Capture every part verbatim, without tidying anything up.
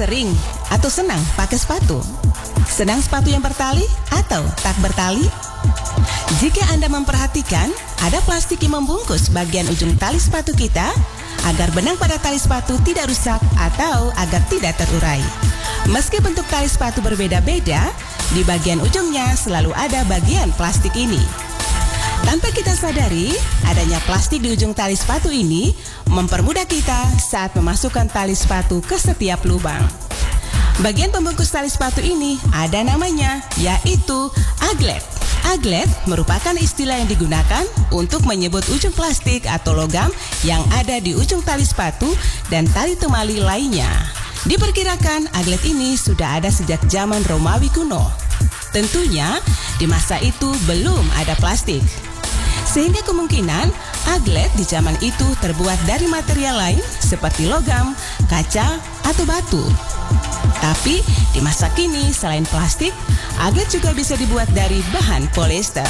sering atau senang pakai sepatu? Senang sepatu yang bertali atau tak bertali? Jika Anda memperhatikan, ada plastik yang membungkus bagian ujung tali sepatu kita agar benang pada tali sepatu tidak rusak atau agar tidak terurai. Meski bentuk tali sepatu berbeda-beda, di bagian ujungnya selalu ada bagian plastik ini. Tanpa kita sadari, adanya plastik di ujung tali sepatu ini mempermudah kita saat memasukkan tali sepatu ke setiap lubang. Bagian pembungkus tali sepatu ini ada namanya, yaitu aglet. Aglet merupakan istilah yang digunakan untuk menyebut ujung plastik atau logam yang ada di ujung tali sepatu dan tali temali lainnya. Diperkirakan aglet ini sudah ada sejak zaman Romawi kuno. Tentunya di masa itu belum ada plastik. Sehingga kemungkinan aglet di zaman itu terbuat dari material lain seperti logam, kaca, atau batu. Tapi di masa kini selain plastik, aglet juga bisa dibuat dari bahan polyester.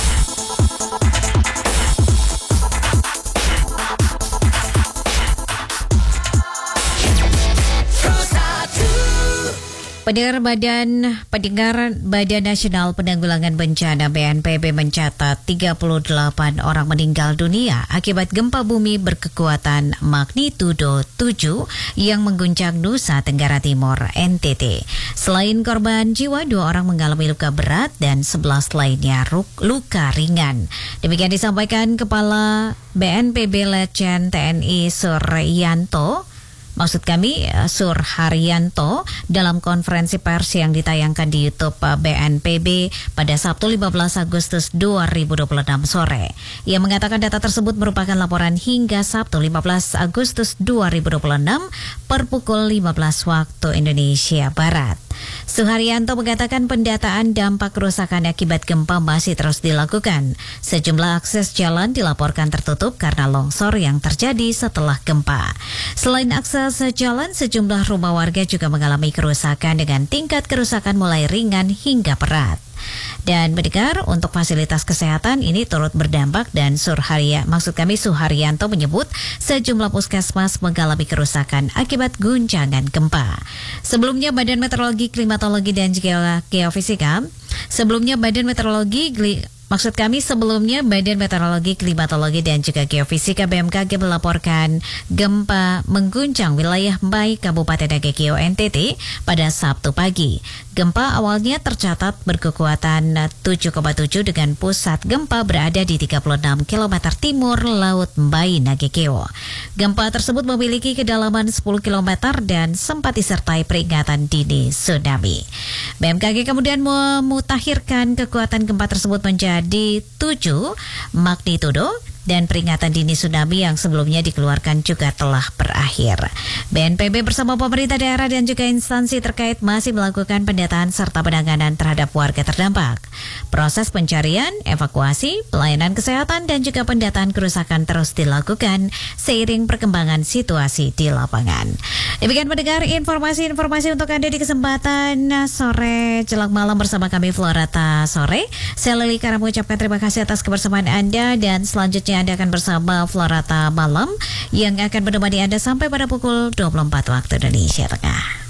Pendengar Badan Pendengar Badan Nasional Penanggulangan Bencana B N P B mencatat tiga puluh delapan orang meninggal dunia akibat gempa bumi berkekuatan magnitudo tujuh yang mengguncang Nusa Tenggara Timur N T T. Selain korban jiwa, dua orang mengalami luka berat dan sebelas lainnya luka ringan. Demikian disampaikan Kepala B N P B Letjen T N I Suryanto Maksud kami, Sur Haryanto dalam konferensi pers yang ditayangkan di YouTube B N P B pada Sabtu lima belas Agustus dua ribu dua puluh enam sore. Ia mengatakan data tersebut merupakan laporan hingga Sabtu lima belas Agustus dua ribu dua puluh enam per pukul lima belas waktu Indonesia Barat. Suharyanto mengatakan pendataan dampak kerusakan akibat gempa masih terus dilakukan. Sejumlah akses jalan dilaporkan tertutup karena longsor yang terjadi setelah gempa. Selain akses jalan, sejumlah rumah warga juga mengalami kerusakan dengan tingkat kerusakan mulai ringan hingga berat. Dan mendengar untuk fasilitas kesehatan ini turut berdampak dan Surharya, maksud kami Suharyanto menyebut sejumlah puskesmas mengalami kerusakan akibat guncangan gempa. Sebelumnya Badan Meteorologi, Klimatologi dan Geofisika, sebelumnya Badan Meteorologi Maksud kami sebelumnya Badan Meteorologi, Klimatologi dan juga Geofisika B M K G melaporkan gempa mengguncang wilayah Mbai, Kabupaten Nagekeo N T T pada Sabtu pagi. Gempa awalnya tercatat berkekuatan tujuh koma tujuh dengan pusat gempa berada di tiga puluh enam kilometer timur laut Mbai, Nagekeo. Gempa tersebut memiliki kedalaman sepuluh kilometer dan sempat disertai peringatan dini tsunami. B M K G kemudian memutakhirkan kekuatan gempa tersebut menjadi di tujuh magnitudo dan peringatan dini tsunami yang sebelumnya dikeluarkan juga telah berakhir. B N P B bersama pemerintah daerah dan juga instansi terkait masih melakukan pendataan serta penanganan terhadap warga terdampak. Proses pencarian, evakuasi, pelayanan kesehatan dan juga pendataan kerusakan terus dilakukan seiring perkembangan situasi di lapangan. Demikian mendengar informasi-informasi untuk Anda di kesempatan sore jelang malam bersama kami Florata Sore. Saya Lili Kara mengucapkan terima kasih atas kebersamaan Anda dan selanjutnya Anda akan bersama Florata Malam yang akan menemani Anda sampai pada pukul dua puluh empat waktu Indonesia Tengah.